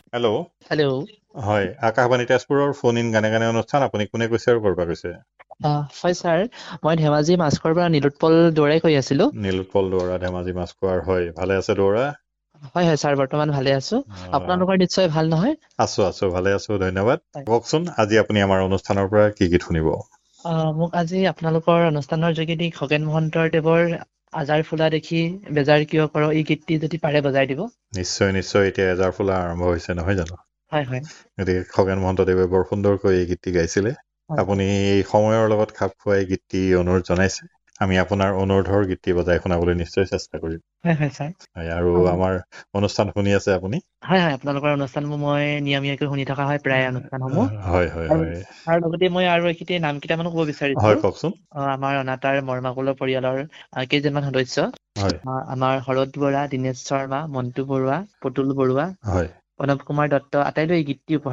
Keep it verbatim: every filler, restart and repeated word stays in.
Hello' hello' হয় আকাশবাণী তেজপুৰৰ phone in গানে গানে অনুষ্ঠান আপুনি কোনে কৈছে আৰু ক'ৰ পৰা কৈছে আহ, হয় ছাৰ মই ধেমাজি মাছখোৱাৰ পৰা নীলোৎপল দুৱৰাই কৈ আছিলো নীলোৎপল দুৱৰা ধেমাজি মাছখোৱাৰ হয় ভালে আছে দুৱৰা হয় হয় ছাৰ বৰ্তমান ভালে আছো আহ, আপোনালোকৰ নিশ্চয় ভাল নহয় আছো আছো ভালে আছো ধন্যবাদ হয়। কওকচোন আজি আপুনি আমাৰ অনুষ্ঠানৰ পৰা কি গীত শুনিব আহ, মোক আজি আপোনালোকৰ অনুষ্ঠানৰ যোগেদি খগেন মহন্তৰ দেৱৰ আজাৰ ফুলা দেখি বেজাৰ কিয় কৰ এই গীতটি যদি পাৰে বজাই দিব নিশ্চয় নিশ্চয় এতিয়া এজাৰ ফুলা আৰম্ভ হৈছে নহয় জানো হয় হয় গতিকে খগেন মহন্তদেৱে বৰ সুন্দৰকৈ এই গীতটি গাইছিলে হয় আপুনি এই সময়ৰ লগত খাপ খুৱাই গীতটি অনুৰোধ জনাইছে আমি আপোনাৰ অনুৰোধৰ গীতটি বজাই শুনাবলৈ নিশ্চয় চেষ্টা কৰিম হয় হয় ছাৰ হয়, আৰু আহ, আমাৰ অনুষ্ঠান শুনি আছে আপুনি হয় হয় আপোনালোকৰ অনুষ্ঠানবোৰ মই নিয়মীয়াকৈ শুনি থকা হয় প্ৰায় অনুষ্ঠানসমূহ হয় হয় আৰু হয় তাৰ লগতে মই আৰু এইখিনিতে নাম কেইটামানো ক'ব বিচাৰিছো হয় কওকচোন আহ, আমাৰ অনাতাঁৰ মৰ্মাকুলৰ পৰিয়ালৰ আহ, কেইজনমান সদস্য হয় আহ, আমাৰ শৰৎ বৰা দীনেশ শৰ্মা মণ্টু বৰুৱা পুতুল বৰুৱা হয় প্ৰণৱ কুমাৰ দত্ত আটাইলৈ এই গীতটি উপহাৰ